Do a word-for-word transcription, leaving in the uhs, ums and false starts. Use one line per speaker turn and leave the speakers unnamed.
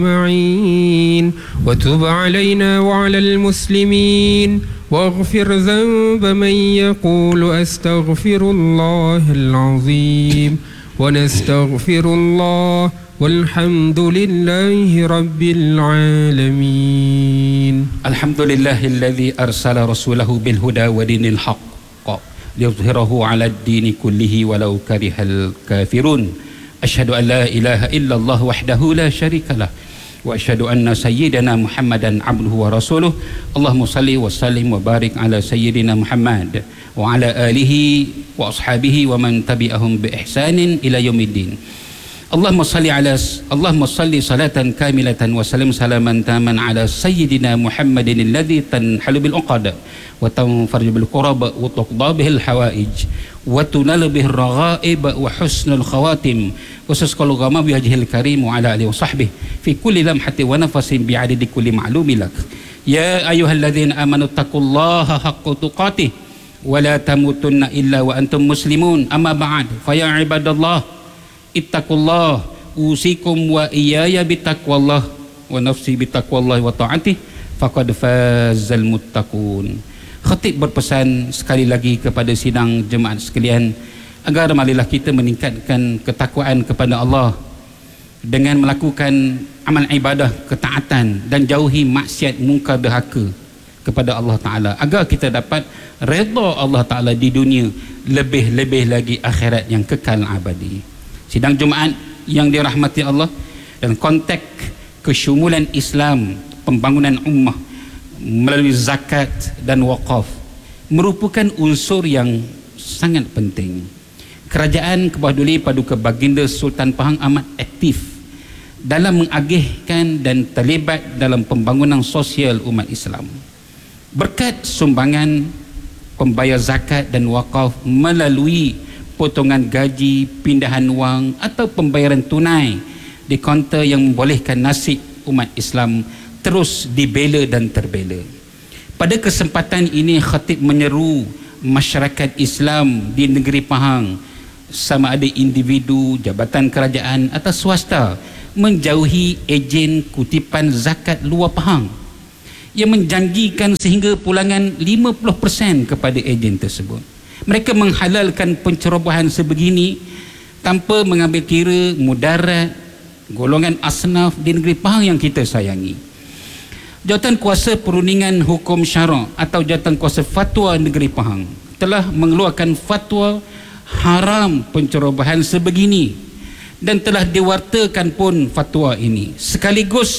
أجمعين وتب علينا وعلى المسلمين واغفر ذنب من يقول أستغفر الله العظيم ونستغفر الله والحمد لله رب العالمين.
الحمد لله الذي أرسل رسوله بالهدى ودين الحق ليظهره على الدين كله ولو كره الكافرون. أشهد أن لا إله إلا الله وحده لا شريك له وأشهد أن سيدنا محمدا عبده ورسوله. اللهم صل وسلم وبارك على سيدنا محمد وعلى آله وأصحابه ومن تبعهم بإحسان إلى يوم الدين. اللهم صل على اللهم صل صلاة كاملة وسلم سلاما تاما على سيدنا محمد الذي تنحل بالعقد وتنفرج بالكرب وتقضى به الحوائج وتنال به الرغائب وحسن الخواتم وتسقى الغمام بوجهه الكريم وعلى آله وصحبه في كل لمحة ونفس بعدد كل معلوم لك. يا أيها الذين آمنوا اتقوا الله حق تقاته ولا تموتن إلا وأنتم مسلمون. أما بعد فيا عباد الله اتقوا الله أوصيكم وإياي بتقوى الله ونفسي بتقوى الله وطاعته فقد فاز المتقون. Khatib berpesan sekali lagi kepada sidang jemaat sekalian agar marilah kita meningkatkan ketakwaan kepada Allah dengan melakukan amal ibadah ketaatan dan jauhi maksiat munkar derhaka kepada Allah Ta'ala agar kita dapat redha Allah Ta'ala di dunia, lebih-lebih lagi akhirat yang kekal abadi. Sidang Jumaat yang dirahmati Allah, dan konteks kesyumulan Islam, pembangunan ummah melalui zakat dan wakaf merupakan unsur yang sangat penting. Kerajaan Kebawah Duli Paduka Baginda Sultan Pahang amat aktif dalam mengagihkan dan terlibat dalam pembangunan sosial umat Islam. Berkat sumbangan pembayar zakat dan wakaf melalui potongan gaji, pindahan wang atau pembayaran tunai di kaunter yang membolehkan nasib umat Islam terus dibela dan terbela. Pada kesempatan ini khatib menyeru masyarakat Islam di negeri Pahang, sama ada individu, jabatan kerajaan atau swasta, menjauhi ejen kutipan zakat luar Pahang yang menjanjikan sehingga pulangan lima puluh peratus kepada ejen tersebut. Mereka menghalalkan pencerobohan sebegini tanpa mengambil kira mudarat golongan asnaf di negeri Pahang yang kita sayangi. Jawatan Kuasa Perundingan Hukum Syarak atau Jawatan Kuasa Fatwa Negeri Pahang telah mengeluarkan fatwa haram pencerobohan sebegini dan telah diwartakan pun fatwa ini sekaligus